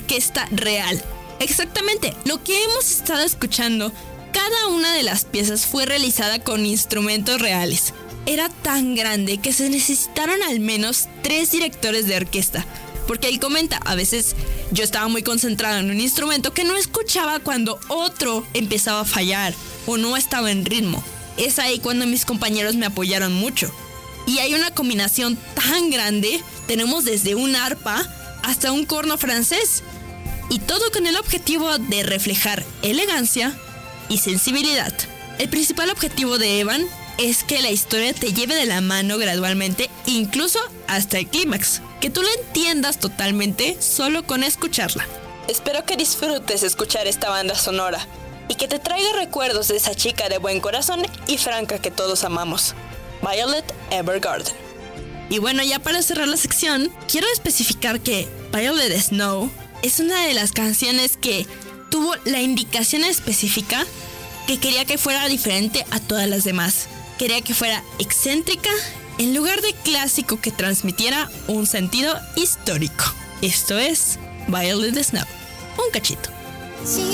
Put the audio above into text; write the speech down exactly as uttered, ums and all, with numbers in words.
orquesta real. Exactamente, lo que hemos estado escuchando, cada una de las piezas fue realizada con instrumentos reales. Era tan grande que se necesitaron al menos tres directores de orquesta. Porque él comenta, a veces yo estaba muy concentrado en un instrumento que no escuchaba cuando otro empezaba a fallar o no estaba en ritmo. Es ahí cuando mis compañeros me apoyaron mucho. Y hay una combinación tan grande, tenemos desde un arpa hasta un corno francés. Y todo con el objetivo de reflejar elegancia y sensibilidad. El principal objetivo de Evan es que la historia te lleve de la mano gradualmente, incluso hasta el clímax, que tú la entiendas totalmente solo con escucharla. Espero que disfrutes escuchar esta banda sonora y que te traiga recuerdos de esa chica de buen corazón y franca que todos amamos, Violet Evergarden. Y bueno, ya para cerrar la sección, quiero especificar que Violet Snow es una de las canciones que tuvo la indicación específica que quería que fuera diferente a todas las demás. Quería que fuera excéntrica en lugar de clásico, que transmitiera un sentido histórico. Esto es Violet Snow. Un cachito.